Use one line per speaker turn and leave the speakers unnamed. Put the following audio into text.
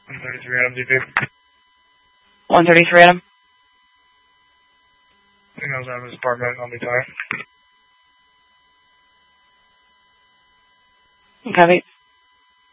133 Adam DP.
133 Adam.
He goes out of his apartment. I'll be tired.
Copy.